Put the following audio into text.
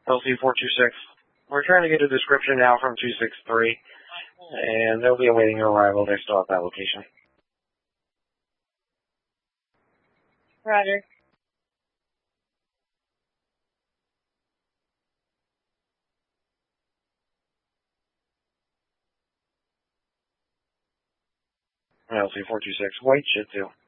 LC426. We're trying to get a description now from 263, and they'll be awaiting your arrival. They're still at that location. Roger. LC426, White Shih Tzu.